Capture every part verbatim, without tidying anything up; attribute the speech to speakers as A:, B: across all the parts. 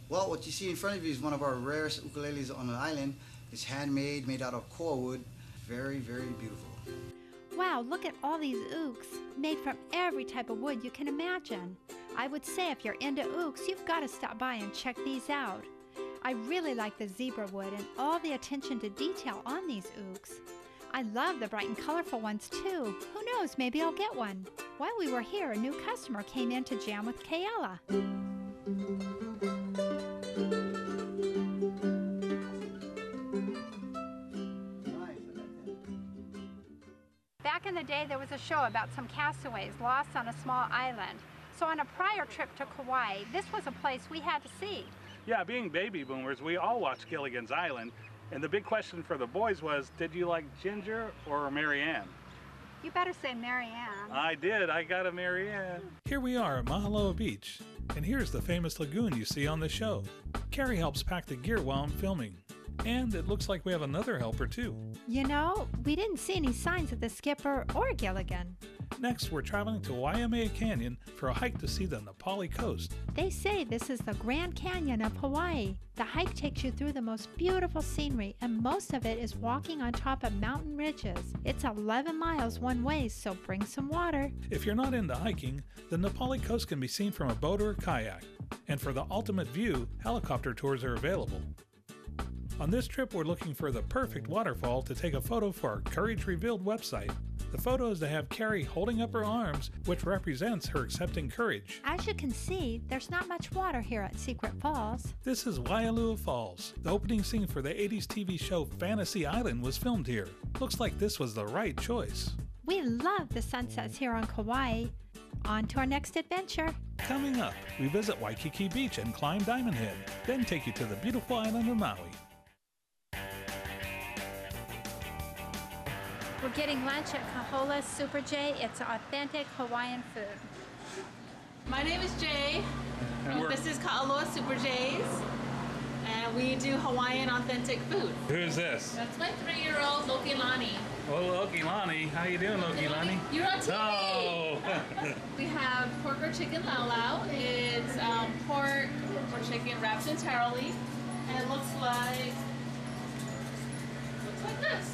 A: Well, what you see in front of you is one of our rarest ukuleles on the island. It's handmade, made out of koa wood. Very, very beautiful.
B: Wow, look at all these ooks, made from every type of wood you can imagine. I would say if you're into ooks, you've got to stop by and check these out. I really like the zebra wood and all the attention to detail on these ooks. I love the bright and colorful ones too. Who knows, maybe I'll get one. While we were here, a new customer came in to jam with Kayla. Back in the day, there was a show about some castaways lost on a small island. So on a prior trip to Kauai, this was a place we had to see.
C: Yeah, being baby boomers, we all watched Gilligan's Island. And the big question for the boys was, did you like Ginger or Mary Ann?
B: You better say Mary Ann.
C: I did. I got a Mary Ann.
D: Here we are at Mahaloa Beach, and here's the famous lagoon you see on the show. Carrie helps pack the gear while I'm filming. And it looks like we have another helper too.
B: You know, we didn't see any signs of the skipper or Gilligan.
D: Next, we're traveling to Waimea Canyon for a hike to see the Nepali coast.
B: They say this is the Grand Canyon of Hawaii. The hike takes you through the most beautiful scenery, and most of it is walking on top of mountain ridges. It's eleven miles one way, so bring some water.
D: If you're not into hiking, the Nepali coast can be seen from a boat or a kayak. And for the ultimate view, helicopter tours are available. On this trip, we're looking for the perfect waterfall to take a photo for our Courage Revealed website. The photo is to have Carrie holding up her arms, which represents her accepting courage.
B: As you can see, there's not much water here at Secret Falls.
D: This is Waialua Falls. The opening scene for the eighties T V show Fantasy Island was filmed here. Looks like this was the right choice.
B: We love the sunsets here on Kauai. On to our next adventure.
D: Coming up, we visit Waikiki Beach and climb Diamond Head, then take you to the beautiful island of Maui.
B: We're getting lunch at Kahola Super J. It's authentic Hawaiian food.
E: My name is Jay. This is Ka'aloa Super J's. And we do Hawaiian authentic food.
C: Who's this?
E: That's my three-year-old Lokilani.
C: Oh, Lokilani. How you doing, Lokilani?
E: You're on T V!
C: Oh!
E: We have pork or chicken lau lau. It's um, pork or chicken wrapped in taro leaf. And it looks like, looks like this.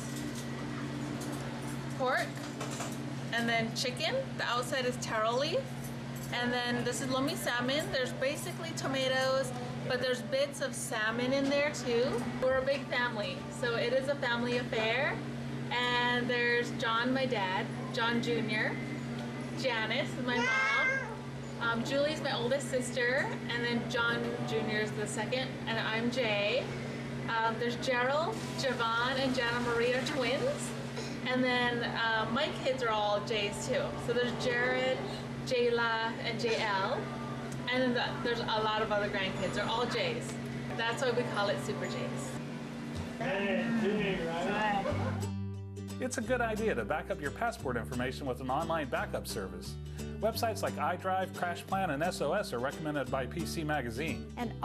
E: Pork, and then chicken. The outside is taro leaf. And then this is lomi salmon. There's basically tomatoes, but there's bits of salmon in there too. We're a big family, so it is a family affair. And there's John, my dad, John Junior Janice is my mom. Um, Julie's my oldest sister, and then John Junior is the second, and I'm Jay. Um, there's Gerald, Javon, and Jana Marie are twins. And then uh, my kids are all J's too. So there's Jared, Jayla, and J L. And then the, there's a lot of other grandkids. They're all J's. That's why we call it Super J's.
C: Hey, Junior, right? It's a good idea to back up your passport information with an online backup service. Websites like iDrive, CrashPlan, and S O S are recommended by P C Magazine.
B: And